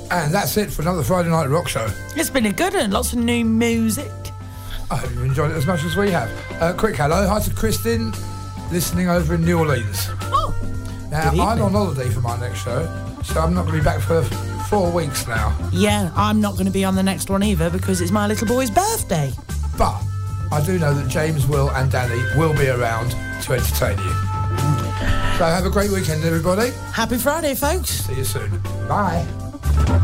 And that's it for another Friday Night Rock Show. It's been a good one. Lots of new music. I hope you enjoyed it as much as we have. Quick hello. Hi to Kristin, listening over in New Orleans. Oh, now, I'm on holiday for my next show, so I'm not going to be back for 4 weeks now. Yeah, I'm not going to be on the next one either because it's my little boy's birthday. But I do know that James, Will and Danny will be around to entertain you. So have a great weekend, everybody. Happy Friday, folks. See you soon. Bye.